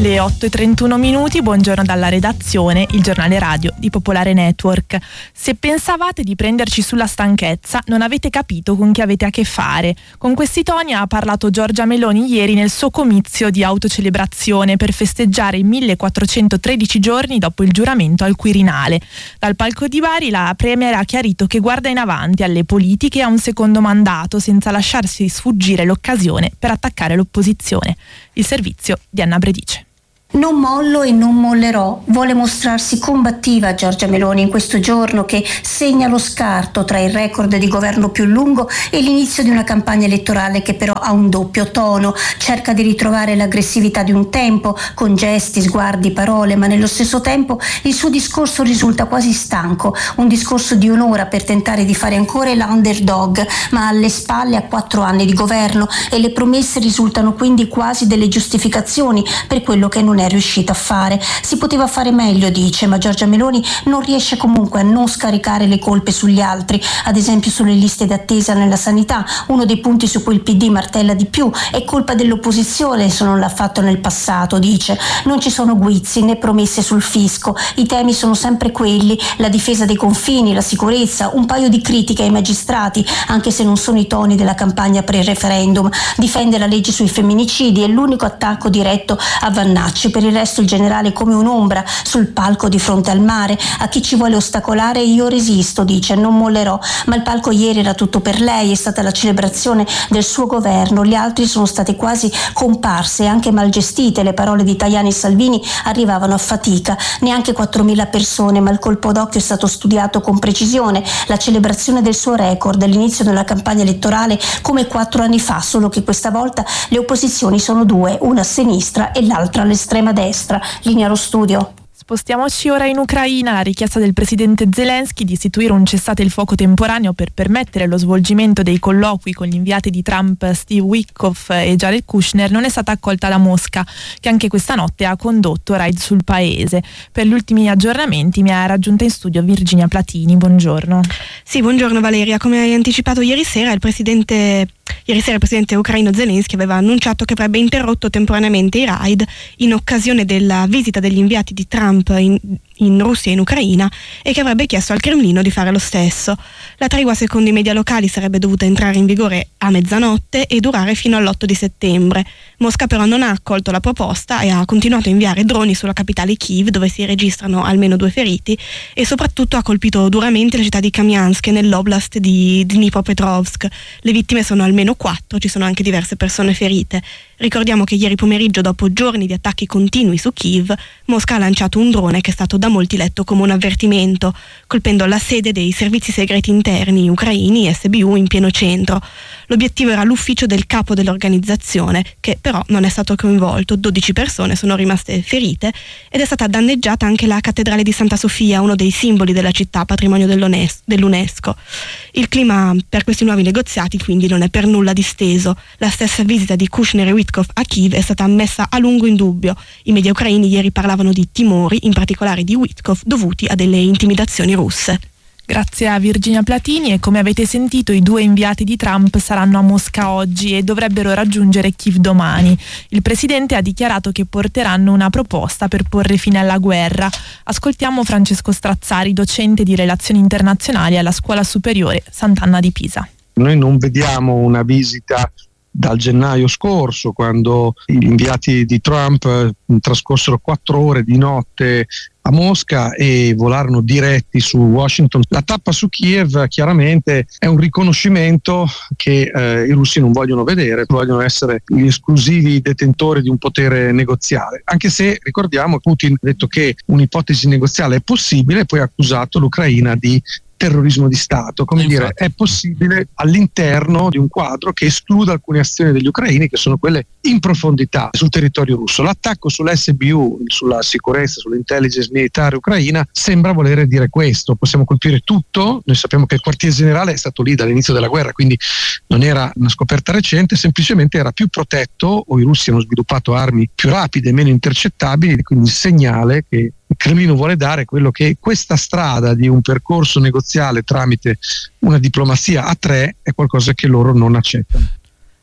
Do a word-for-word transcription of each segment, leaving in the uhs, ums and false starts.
Le otto e trentuno minuti, buongiorno dalla redazione, il giornale radio di Popolare Network. Se pensavate di prenderci sulla stanchezza, non avete capito con chi avete a che fare. Con questi toni ha parlato Giorgia Meloni ieri nel suo comizio di autocelebrazione per festeggiare i millequattrocentotredici giorni dopo il giuramento al Quirinale. Dal palco di Bari la premier ha chiarito che guarda in avanti alle politiche e a un secondo mandato, senza lasciarsi sfuggire l'occasione per attaccare l'opposizione. Il servizio di Anna Bredice. Non mollo e non mollerò, vuole mostrarsi combattiva Giorgia Meloni in questo giorno che segna lo scarto tra il record di governo più lungo e l'inizio di una campagna elettorale che però ha un doppio tono, cerca di ritrovare l'aggressività di un tempo con gesti, sguardi, parole, ma nello stesso tempo il suo discorso risulta quasi stanco, un discorso di un'ora per tentare di fare ancora l'underdog, ma alle spalle ha quattro anni di governo e le promesse risultano quindi quasi delle giustificazioni per quello che non è riuscita a fare. Si poteva fare meglio, dice, ma Giorgia Meloni non riesce comunque a non scaricare le colpe sugli altri, ad esempio sulle liste d'attesa nella sanità, uno dei punti su cui il P D martella di più. È colpa dell'opposizione se non l'ha fatto nel passato, dice. Non ci sono guizzi né promesse sul fisco, i temi sono sempre quelli: la difesa dei confini, la sicurezza, un paio di critiche ai magistrati, anche se non sono i toni della campagna pre-referendum. Difende la legge sui femminicidi, è l'unico attacco diretto a Vannacci. Per il resto il generale come un'ombra sul palco di fronte al mare. A chi ci vuole ostacolare io resisto, dice, non mollerò. Ma il palco ieri era tutto per lei, è stata la celebrazione del suo governo, gli altri sono state quasi comparse, anche mal gestite. Le parole di Tajani e Salvini arrivavano a fatica, neanche quattromila persone, ma il colpo d'occhio è stato studiato con precisione. La celebrazione del suo record, l'inizio della campagna elettorale come quattro anni fa, solo che questa volta le opposizioni sono due, una a sinistra e l'altra all'estrema destra. Linea allo studio. Spostiamoci ora in Ucraina. La richiesta del presidente Zelensky di istituire un cessate il fuoco temporaneo per permettere lo svolgimento dei colloqui con gli inviati di Trump Steve Witkoff e Jared Kushner non è stata accolta da Mosca, che anche questa notte ha condotto raid sul paese. Per gli ultimi aggiornamenti mi ha raggiunta in studio Virginia Platini. Buongiorno. Sì, buongiorno Valeria. Come hai anticipato ieri sera, il presidente Ieri sera il presidente ucraino Zelensky aveva annunciato che avrebbe interrotto temporaneamente i raid in occasione della visita degli inviati di Trump in, in Russia e in Ucraina e che avrebbe chiesto al Cremlino di fare lo stesso. La tregua, secondo i media locali, sarebbe dovuta entrare in vigore a mezzanotte e durare fino all'otto di settembre. Mosca però non ha accolto la proposta e ha continuato a inviare droni sulla capitale Kiev, dove si registrano almeno due feriti, e soprattutto ha colpito duramente la città di Kamiansk nell'oblast di Dnipropetrovsk. Le vittime sono almeno quattro, ci sono anche diverse persone ferite. Ricordiamo che ieri pomeriggio, dopo giorni di attacchi continui su Kiev, Mosca ha lanciato un drone che è stato da molti letto come un avvertimento, colpendo la sede dei servizi segreti interni ucraini, S B U, in pieno centro. L'obiettivo era l'ufficio del capo dell'organizzazione, che però non è stato coinvolto. dodici persone sono rimaste ferite ed è stata danneggiata anche la cattedrale di Santa Sofia, uno dei simboli della città, patrimonio dell'UNESCO. Il clima per questi nuovi negoziati quindi non è per nulla disteso. La stessa visita di Kushner e Witkoff a Kiev è stata messa a lungo in dubbio. I media ucraini ieri parlavano di timori, in particolare di Witkoff, dovuti a delle intimidazioni russe. Grazie a Virginia Platini. E come avete sentito, i due inviati di Trump saranno a Mosca oggi e dovrebbero raggiungere Kiev domani. Il presidente ha dichiarato che porteranno una proposta per porre fine alla guerra. Ascoltiamo Francesco Strazzari, docente di relazioni internazionali alla Scuola Superiore Sant'Anna di Pisa. Noi non vediamo una visita dal gennaio scorso, quando gli inviati di Trump eh, trascorsero quattro ore di notte a Mosca e volarono diretti su Washington. La tappa su Kiev chiaramente è un riconoscimento che eh, i russi non vogliono vedere, vogliono essere gli esclusivi detentori di un potere negoziale, anche se ricordiamo Putin ha detto che un'ipotesi negoziale è possibile e poi ha accusato l'Ucraina di terrorismo di Stato. Come Infatti. dire, è possibile all'interno di un quadro che escluda alcune azioni degli ucraini, che sono quelle in profondità sul territorio russo. L'attacco sull'S B U, sulla sicurezza, sull'intelligence militare ucraina, sembra volere dire questo: possiamo colpire tutto. Noi sappiamo che il quartier generale è stato lì dall'inizio della guerra, quindi non era una scoperta recente, semplicemente era più protetto, o i russi hanno sviluppato armi più rapide, meno intercettabili, quindi il segnale che il Cremlino vuole dare quello che questa strada di un percorso negoziale tramite una diplomazia a tre è qualcosa che loro non accettano.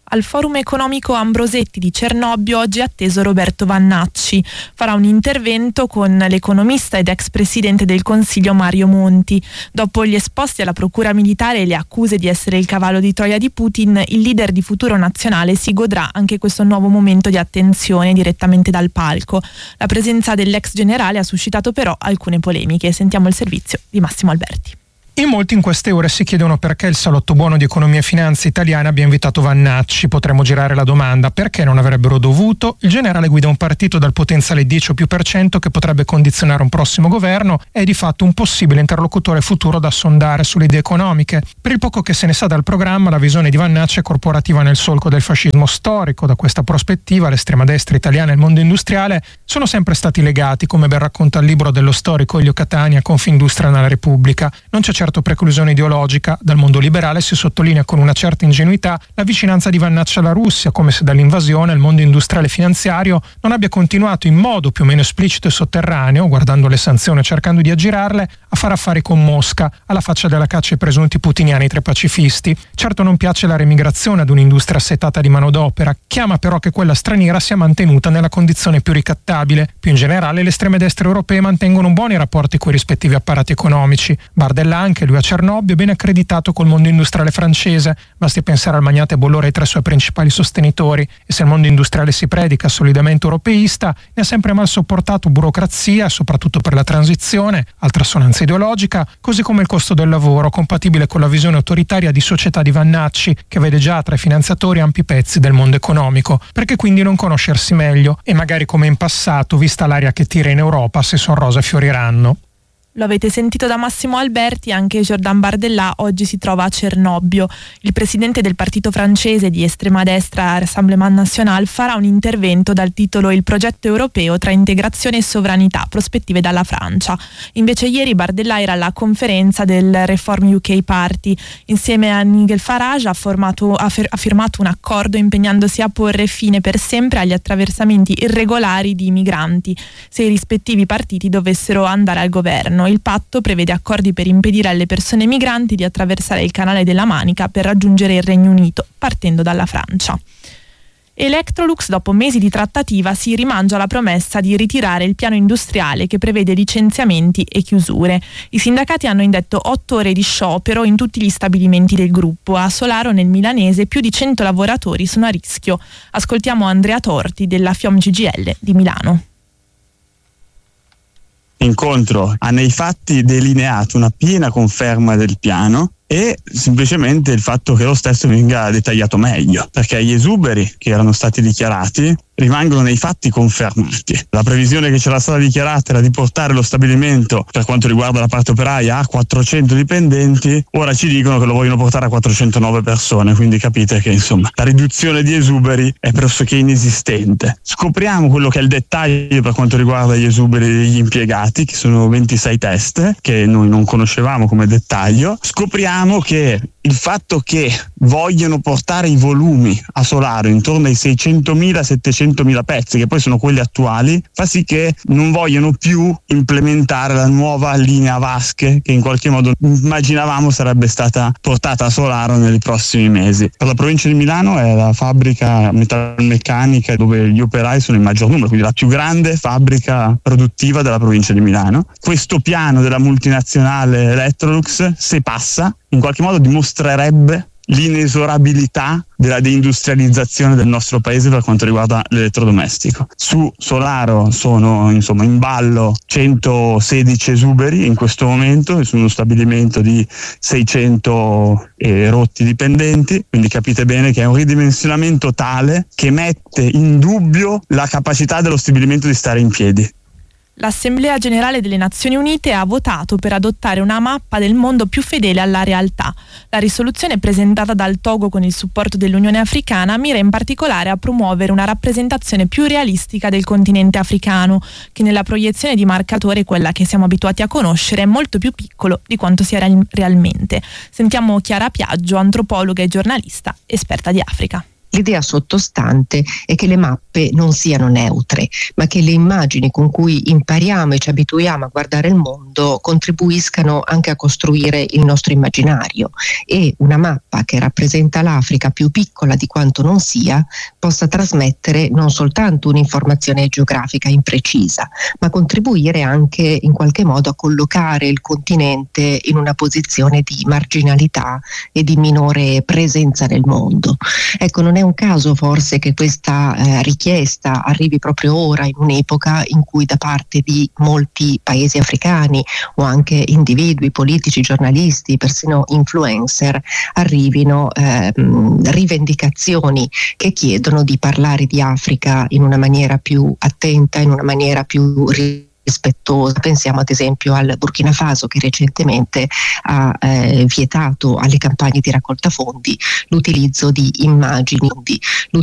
Al forum economico Ambrosetti di Cernobbio oggi è atteso Roberto Vannacci. Farà un intervento con l'economista ed ex presidente del Consiglio Mario Monti. Dopo gli esposti alla procura militare e le accuse di essere il cavallo di Troia di Putin, il leader di Futuro Nazionale si godrà anche questo nuovo momento di attenzione direttamente dal palco. La presenza dell'ex generale ha suscitato però alcune polemiche. Sentiamo il servizio di Massimo Alberti. In molti in queste ore si chiedono perché il salotto buono di economia e finanza italiana abbia invitato Vannacci. Potremmo girare la domanda: perché non avrebbero dovuto? Il generale guida un partito dal potenziale dieci o più per cento che potrebbe condizionare un prossimo governo e è di fatto un possibile interlocutore futuro da sondare sulle idee economiche. Per il poco che se ne sa dal programma, la visione di Vannacci è corporativa nel solco del fascismo storico. Da questa prospettiva l'estrema destra italiana e il mondo industriale sono sempre stati legati, come ben racconta il libro dello storico Elio Catania, Confindustria nella Repubblica. Non c'è certo preclusione ideologica. Dal mondo liberale si sottolinea con una certa ingenuità la vicinanza di Vannacci alla Russia, come se dall'invasione il mondo industriale e finanziario non abbia continuato in modo più o meno esplicito e sotterraneo, guardando le sanzioni e cercando di aggirarle, a fare affari con Mosca, alla faccia della caccia ai presunti putiniani tra i pacifisti. Certo non piace la remigrazione ad un'industria assetata di manodopera, chiama però che quella straniera sia mantenuta nella condizione più ricattabile. Più in generale le estreme destre europee mantengono buoni rapporti coi rispettivi apparati economici. Bardella anche lui a Cernobbio è ben accreditato col mondo industriale francese, basti pensare al magnate Bolloré e ai tre suoi principali sostenitori, e se il mondo industriale si predica solidamente europeista, ne ha sempre mal sopportato burocrazia, soprattutto per la transizione, altra assonanza ideologica, così come il costo del lavoro, compatibile con la visione autoritaria di società di Vannacci, che vede già tra i finanziatori ampi pezzi del mondo economico. Perché quindi non conoscersi meglio e magari come in passato, vista l'aria che tira in Europa, se son rose fioriranno. Lo avete sentito da Massimo Alberti, anche Jordan Bardella oggi si trova a Cernobbio. Il presidente del partito francese di estrema destra Rassemblement National farà un intervento dal titolo Il progetto europeo tra integrazione e sovranità, prospettive dalla Francia. Invece ieri Bardella era alla conferenza del Reform U K Party. Insieme a Nigel Farage ha, formato, ha, fer, ha firmato un accordo impegnandosi a porre fine per sempre agli attraversamenti irregolari di migranti, se i rispettivi partiti dovessero andare al governo. Il patto prevede accordi per impedire alle persone migranti di attraversare il canale della Manica per raggiungere il Regno Unito, partendo dalla Francia. Electrolux, dopo mesi di trattativa, si rimangia la promessa di ritirare il piano industriale che prevede licenziamenti e chiusure. I sindacati hanno indetto otto ore di sciopero in tutti gli stabilimenti del gruppo. A Solaro, nel milanese, più di cento lavoratori sono a rischio. Ascoltiamo Andrea Torti della FIOM G G L di Milano. Incontro ha nei fatti delineato una piena conferma del piano e semplicemente il fatto che lo stesso venga dettagliato meglio, perché gli esuberi che erano stati dichiarati rimangono nei fatti confermati. La previsione che c'era stata dichiarata era di portare lo stabilimento, per quanto riguarda la parte operaia, a quattrocento dipendenti. Ora ci dicono che lo vogliono portare a quattrocentonove persone, quindi capite che insomma la riduzione di esuberi è pressoché inesistente. Scopriamo quello che è il dettaglio per quanto riguarda gli esuberi degli impiegati, che sono ventisei teste, che noi non conoscevamo come dettaglio. Scopriamo che il fatto che vogliono portare i volumi a Solaro intorno ai seicentomila settecentomila pezzi, che poi sono quelli attuali, fa sì che non vogliono più implementare la nuova linea vasche che in qualche modo immaginavamo sarebbe stata portata a Solaro nei prossimi mesi. Per la provincia di Milano è la fabbrica metalmeccanica dove gli operai sono in maggior numero, quindi la più grande fabbrica produttiva della provincia di Milano. Questo piano della multinazionale Electrolux, se passa, in qualche modo dimostrerebbe l'inesorabilità della deindustrializzazione del nostro paese per quanto riguarda l'elettrodomestico. Su Solaro sono insomma in ballo centosedici esuberi in questo momento, su uno stabilimento di seicento e rotti dipendenti, quindi capite bene che è un ridimensionamento tale che mette in dubbio la capacità dello stabilimento di stare in piedi. L'Assemblea Generale delle Nazioni Unite ha votato per adottare una mappa del mondo più fedele alla realtà. La risoluzione presentata dal Togo con il supporto dell'Unione Africana mira in particolare a promuovere una rappresentazione più realistica del continente africano, che nella proiezione di marcatore, quella che siamo abituati a conoscere, è molto più piccolo di quanto sia realmente. Sentiamo Chiara Piaggio, antropologa e giornalista, esperta di Africa. L'idea sottostante è che le mappe non siano neutre, ma che le immagini con cui impariamo e ci abituiamo a guardare il mondo contribuiscano anche a costruire il nostro immaginario, e una mappa che rappresenta l'Africa più piccola di quanto non sia possa trasmettere non soltanto un'informazione geografica imprecisa, ma contribuire anche in qualche modo a collocare il continente in una posizione di marginalità e di minore presenza nel mondo. Ecco, non è un caso forse che questa eh, richiesta arrivi proprio ora, in un'epoca in cui da parte di molti paesi africani o anche individui, politici, giornalisti, persino influencer, arrivino eh, rivendicazioni che chiedono di parlare di Africa in una maniera più attenta, in una maniera più rispettosa. Pensiamo ad esempio al Burkina Faso, che recentemente ha eh, vietato alle campagne di raccolta fondi l'utilizzo di immagini,